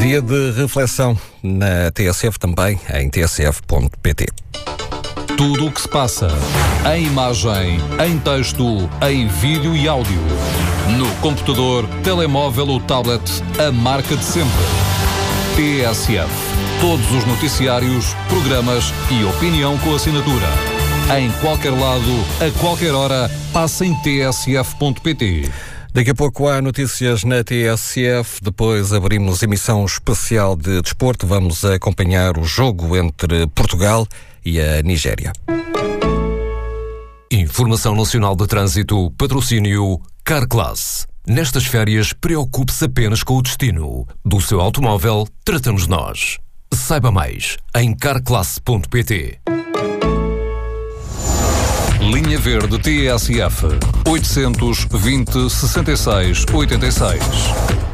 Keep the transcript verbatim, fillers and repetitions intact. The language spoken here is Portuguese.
Dia de reflexão na T S F, também em t s f ponto p t. Tudo o que se passa, em imagem, em texto, em vídeo e áudio. No computador, telemóvel ou tablet, a marca de sempre. T S F. Todos os noticiários, programas e opinião com assinatura. Em qualquer lado, a qualquer hora, passa em t s f ponto p t. Daqui a pouco há notícias na T S F, depois abrimos emissão especial de desporto. Vamos acompanhar o jogo entre Portugal e a Nigéria. Informação Nacional de Trânsito, patrocínio Carclass. Nestas férias, preocupe-se apenas com o destino. Do seu automóvel, tratamos nós. Saiba mais em carclass ponto p t. Linha Verde T S F oitocentos e vinte, sessenta e seis, oitenta e seis.